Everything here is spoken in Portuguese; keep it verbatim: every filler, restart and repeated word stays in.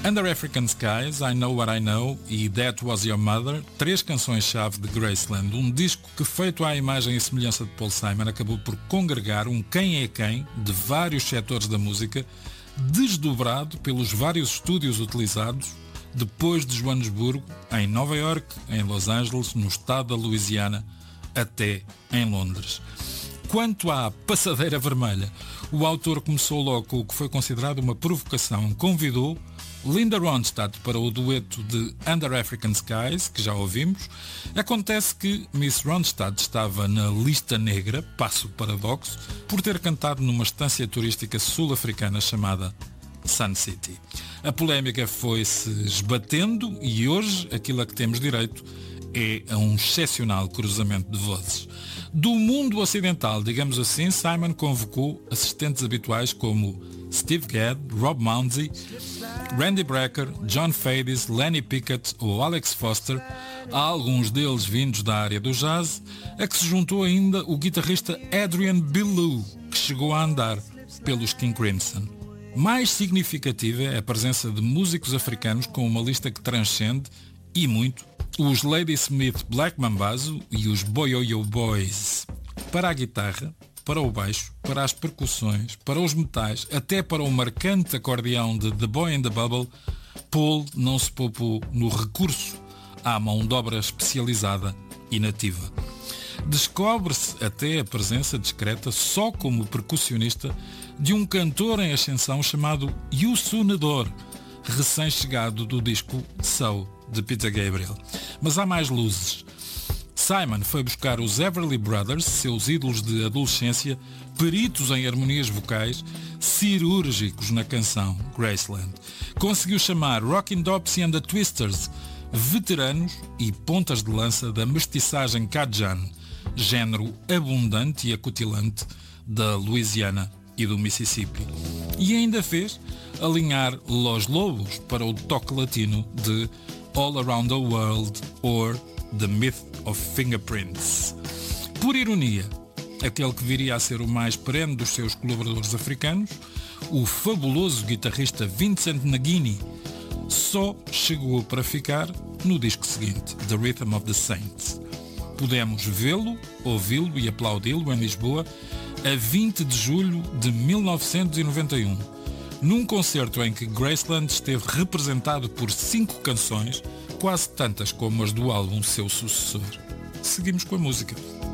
Under African Skies, I Know What I Know e That Was Your Mother, três canções-chave de Graceland, um disco que, feito à imagem e semelhança de Paul Simon, acabou por congregar um quem é quem de vários setores da música, desdobrado pelos vários estúdios utilizados, depois de Joanesburgo, em Nova York, em Los Angeles, no estado da Louisiana, até em Londres. Quanto à Passadeira Vermelha, o autor começou logo com o que foi considerado uma provocação. Convidou Linda Ronstadt para o dueto de Under African Skies, que já ouvimos. Acontece que Miss Ronstadt estava na lista negra, passo o paradoxo, por ter cantado numa estância turística sul-africana chamada Sun City. A polémica foi-se esbatendo e hoje aquilo a que temos direito é a um excepcional cruzamento de vozes. Do mundo ocidental, digamos assim, Simon convocou assistentes habituais como Steve Gadd, Rob Mounsey, Randy Brecker, John Fades, Lenny Pickett ou Alex Foster, há alguns deles vindos da área do jazz, a que se juntou ainda o guitarrista Adrian Belew, que chegou a andar pelos King Crimson. Mais significativa é a presença de músicos africanos com uma lista que transcende, e muito, os Ladysmith Black Mambazo e os Boyoyo Boys. Para a guitarra, para o baixo, para as percussões, para os metais, até para o marcante acordeão de The Boy in the Bubble, Paul não se poupou no recurso à mão de obra especializada e nativa. Descobre-se até a presença discreta, só como percussionista, de um cantor em ascensão chamado Youssou N'Dour, recém-chegado do disco So, de Peter Gabriel. Mas há mais luzes. Simon foi buscar os Everly Brothers, seus ídolos de adolescência, peritos em harmonias vocais, cirúrgicos na canção Graceland. Conseguiu chamar Rockin' Dopsy and the Twisters, veteranos e pontas de lança da mestiçagem Cajun, género abundante e acutilante da Louisiana e do Mississippi. E ainda fez alinhar Los Lobos para o toque latino de All Around the World or The Myth of Fingerprints. Por ironia, aquele que viria a ser o mais perene dos seus colaboradores africanos, o fabuloso guitarrista Vincent Nagini, só chegou para ficar no disco seguinte, The Rhythm of the Saints. Pudemos vê-lo, ouvi-lo e aplaudi-lo em Lisboa a vinte de julho de mil novecentos e noventa e um, num concerto em que Graceland esteve representado por cinco canções, quase tantas como as do álbum seu sucessor. Seguimos com a música.